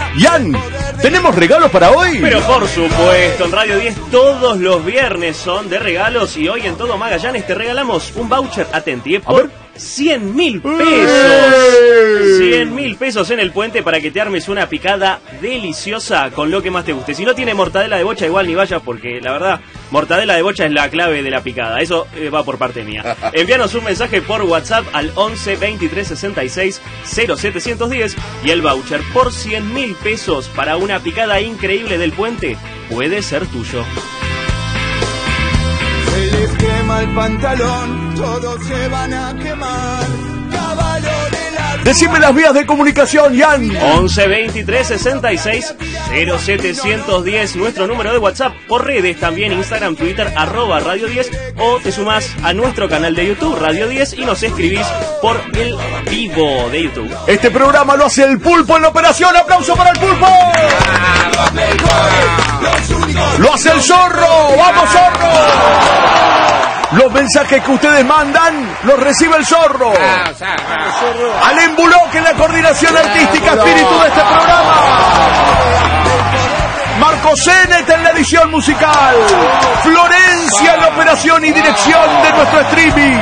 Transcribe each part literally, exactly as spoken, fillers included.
Ian, ¿tenemos regalos para hoy? Pero por supuesto, en Radio diez todos los viernes son de regalos y hoy en todo Magallanes te regalamos un voucher, atentí, por cien mil pesos. cien mil pesos en el puente para que te armes una picada deliciosa con lo que más te guste. Si no tiene mortadela de bocha, igual ni vayas porque la verdad, mortadela de bocha es la clave de la picada. Eso eh, va por parte mía. Envíanos un mensaje por WhatsApp al once veintitrés sesenta y seis cero setecientos diez y el voucher por cien mil pesos para una picada increíble del puente puede ser tuyo. Se les quema el pantalón, todos se van a quemar. Caballo de la... Decime las vías de comunicación, Ian. once veintitrés sesenta y seis cero setecientos diez, nuestro número de WhatsApp, por redes también, Instagram, Twitter, arroba Radio diez, o te sumás a nuestro canal de YouTube, Radio diez, y nos escribís por el vivo de YouTube. Este programa lo hace el Pulpo en la operación. ¡Aplauso para el Pulpo! ¡Lo hace el Zorro! ¡Vamos, Zorro! Los mensajes que ustedes mandan los recibe el Zorro. Alem Bullock en la coordinación artística, espíritu de este programa. Marco Zenet en la edición musical. Florencia en la operación y dirección de nuestro streaming.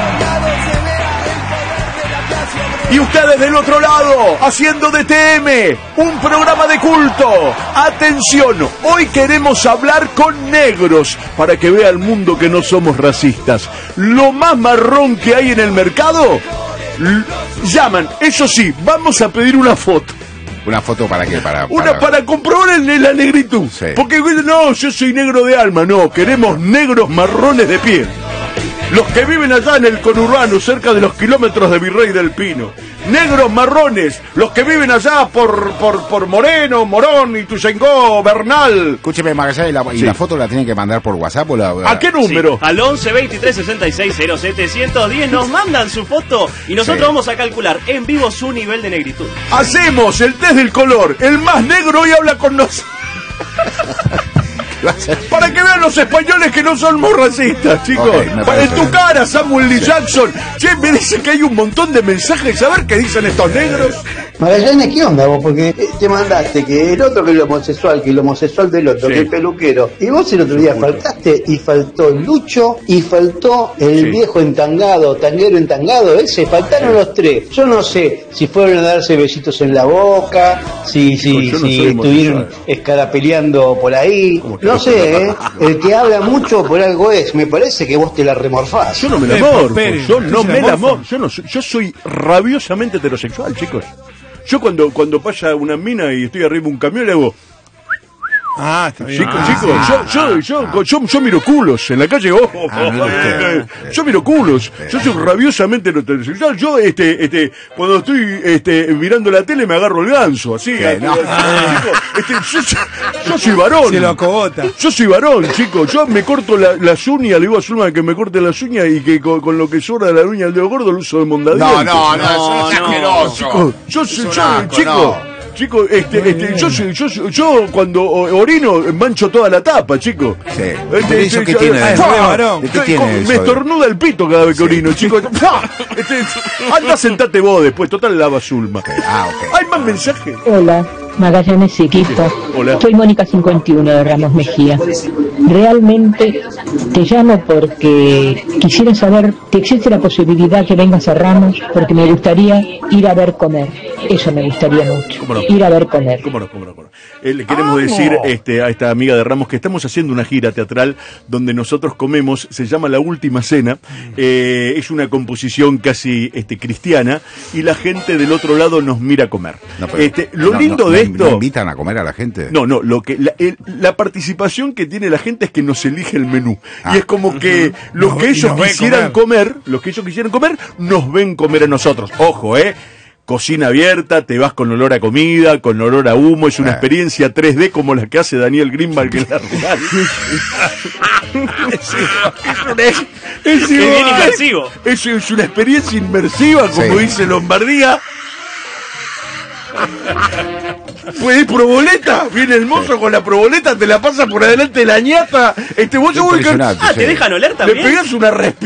Y ustedes del otro lado, haciendo de T M, un programa de culto. Atención, hoy queremos hablar con negros, para que vea el mundo que no somos racistas. Lo más marrón que hay en el mercado, l- llaman, eso sí, vamos a pedir una foto. ¿Una foto para qué? Para, para... Una para comprobar el, la negritud. Sí. Porque no, yo soy negro de alma, no, queremos negros marrones de piel. Los que viven allá en el conurbano, cerca de los kilómetros de Virrey del Pino. Negros marrones, los que viven allá por por, por Moreno, Morón, Ituzaingó, Bernal. Escúcheme, Magallanes, ¿y, la, y Sí. la foto la tienen que mandar por WhatsApp o la...? ¿A qué número? Sí, al once veintitrés sesenta y seis cero setecientos diez nos mandan su foto y nosotros Sí. vamos a calcular en vivo su nivel de negritud. Hacemos el test del color. El más negro hoy habla con nosotros. Para que vean los españoles que no somos racistas, chicos. Okay, me Para en parece tu cara, Samuel L. Jackson. Che, me dicen que hay un montón de mensajes. A ver qué dicen estos negros. Magallanes, ¿qué onda vos? Porque te mandaste que el otro que el homosexual, que el homosexual del otro, Sí. que el peluquero. Y vos el otro día faltaste y faltó Lucho y faltó el Sí. viejo entangado, tanguero entangado ese. Faltaron los tres. Yo no sé si fueron a darse besitos en la boca, si, si, Chicos, yo no si soy estuvieron homosexual. escarapeleando por ahí. ¿Cómo que No no? sé, ¿eh? El que habla mucho por algo es. Me parece que vos te la remorfás. Yo no me la Eh, morfo. Pérez, Yo usted no se la me la morfa. morfo. Yo, no soy, yo soy rabiosamente heterosexual, chicos. Yo cuando, cuando pasa una mina y estoy arriba de un camión le hago... Ah, está bien. Chicos, Ah, chicos, sí. yo, yo, yo, yo, yo miro culos en la calle. Oh, oh, Ah, mira oh, usted. eh, yo miro culos. Yo soy rabiosamente heterosexual. Yo, este, este, cuando estoy, este, mirando la tele me agarro el ganso, así. ¿Qué? No. Chicos, este, yo, yo, yo soy varón. Se lo acogota. Yo soy varón, chicos. Yo me corto la, las uñas, le digo a Zulma que me corte las uñas y que con, con lo que sobra de la uña del dedo gordo lo uso de mondadientes. No, no, no, No, eso es no. asqueroso. Chicos, yo soy, Es yo, un asco, chico, no. chico, este, este, yo, soy- yo, soy- yo cuando orino mancho toda la tapa, chico. Sí. Este, ¿Eso qué yo- tiene? ¡Fua! Es re varón. ¿Qué tiene Como- eso Me de- estornuda el pito cada vez que orino, chico. ¡Fua! Este, anda, sentate vos después, total lava Zulma. Ah, ok. ¿Hay más mensajes? Hola, Magallanes equipo. Hola. Soy Mónica cincuenta y uno de Ramos Mejía. Realmente te llamo porque quisiera saber si existe la posibilidad que vengas a Ramos porque me gustaría ir a ver comer. Eso me gustaría mucho. ¿Cómo no? Ir a ver comer. ¿Cómo no, cómo no, cómo no? Eh, le queremos decir este, a esta amiga de Ramos que estamos haciendo una gira teatral donde nosotros comemos, se llama La Última Cena, eh, es una composición casi este, cristiana y la gente del otro lado nos mira a comer. No, pero- este, lo no, lindo no, de no, esto... ¿no invitan a comer a la gente? No, no, lo que la, el- la participación que tiene la gente es que nos elige el menú. Ah. Y es como que los Nos- que y ellos nos ven quisieran comer. los que ellos quisieran comer, nos ven comer a nosotros. Ojo, eh. Cocina abierta, te vas con olor a comida, con olor a humo, es una Ah. experiencia tres D como la que hace Daniel Greenberg en la real. es, una, es, Es bien igual. inmersivo. Es, es una experiencia inmersiva, como Sí. dice Lombardía. Pues proboleta, viene el mozo con la proboleta, te la pasa por adelante la ñata. Este vos Impresionante, Ah, sí. ¿te dejan oler le también? pegas una respiración.